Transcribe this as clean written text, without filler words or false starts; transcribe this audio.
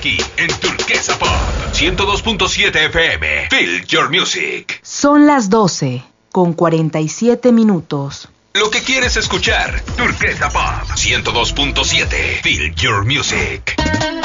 Aquí en Turquesa Pop 102.7 FM. Feel your music. Son las 12:47. Lo que quieres escuchar. Turquesa Pop 102.7. Feel your music.